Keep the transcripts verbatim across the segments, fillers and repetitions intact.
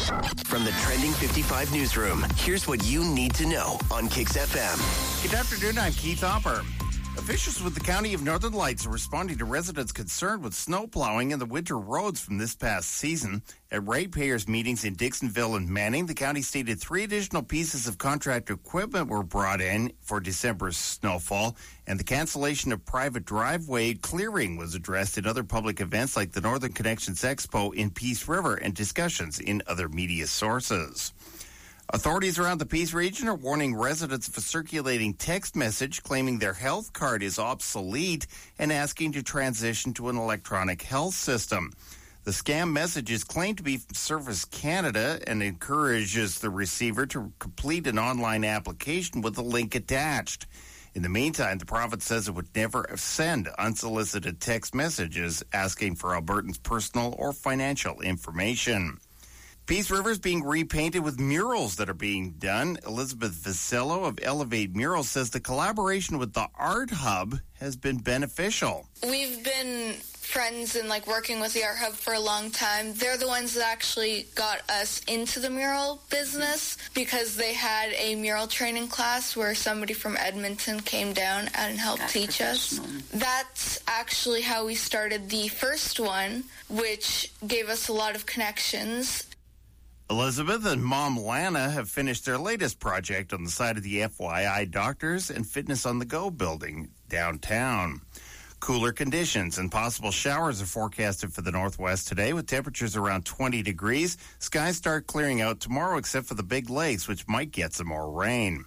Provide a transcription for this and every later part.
From the Trending fifty-five newsroom, here's what you need to know on Kix F M. Good afternoon, I'm Keith Hopper. Officials with the County of Northern Lights are responding to residents concerned with snow plowing in the winter roads from this past season. At ratepayers meetings in Dixonville and Manning, the county stated three additional pieces of contract equipment were brought in for December's snowfall, and the cancellation of private driveway clearing was addressed in other public events like the Northern Connections Expo in Peace River and discussions in other media sources. Authorities around the Peace region are warning residents of a circulating text message claiming their health card is obsolete and asking to transition to an electronic health system. The scam message is claimed to be from Service Canada and encourages the receiver to complete an online application with a link attached. In the meantime, the province says it would never send unsolicited text messages asking for Albertans' personal or financial information. Peace River is being repainted with murals that are being done. Elizabeth Vasillo of Elevate Murals says the collaboration with the Art Hub has been beneficial. We've been friends and like working with the Art Hub for a long time. They're the ones that actually got us into the mural business because they had a mural training class where somebody from Edmonton came down and helped That's teach us. That's actually how we started the first one, which gave us a lot of connections. Elizabeth and Mom Lana have finished their latest project on the side of the F Y I Doctors and Fitness on the Go building downtown. Cooler conditions and possible showers are forecasted for the northwest today with temperatures around twenty degrees. Skies start clearing out tomorrow except for the big lakes, which might get some more rain.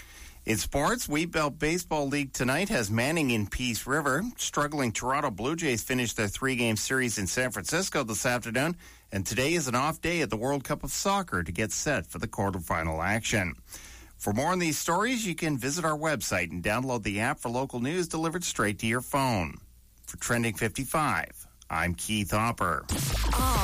In sports, Wheatbelt Baseball League tonight has Manning in Peace River. Struggling Toronto Blue Jays finished their three-game series in San Francisco this afternoon, and today is an off day at the World Cup of Soccer to get set for the quarterfinal action. For more on these stories, you can visit our website and download the app for local news delivered straight to your phone. For Trending fifty-five, I'm Keith Hopper. Oh.